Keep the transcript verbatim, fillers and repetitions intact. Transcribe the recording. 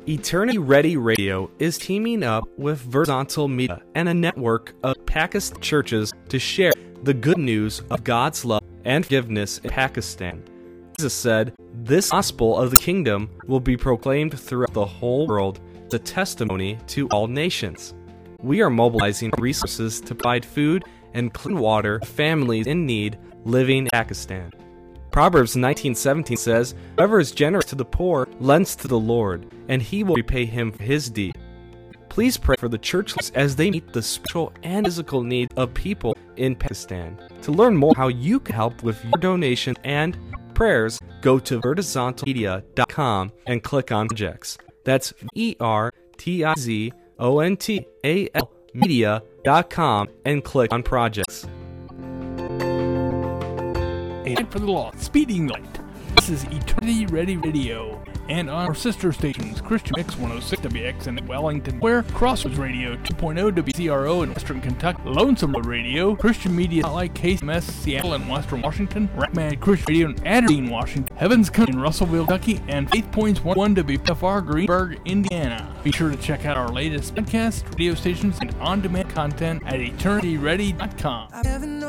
Eternity Ready Radio is teaming up with Verizontal Media and a network of Pakistan churches to share the good news of God's love and forgiveness in Pakistan. Jesus said, "This gospel of the kingdom will be proclaimed throughout the whole world as a testimony to all nations." We are mobilizing resources to provide food and clean water to families in need living in Pakistan. Proverbs nineteen seventeen says, "Whoever is generous to the poor lends to the Lord, and he will repay him for his deed." Please pray for the church as they meet the spiritual and physical needs of people in Pakistan. To learn more how you can help with your donation and prayers, go to verizontal media dot com and click on projects. That's E R T I Z O N T A L media dot com and click on projects. A light for the law, speeding light. This is Eternity Ready Radio, and on our sister stations, Christian Mix one oh six W X in Wellington, where Crossroads Radio two point oh W C R O in Western Kentucky, Lonesome Road Radio, Christian Media Spotlight K C M S Seattle and Western Washington, Rackman Christian Radio in Aberdeen, Washington, Heaven's Country in Russellville, Kentucky, and Faith Points one oh one W P F R Greenberg, Indiana. Be sure to check out our latest podcast, radio stations, and on-demand content at eternity ready dot com.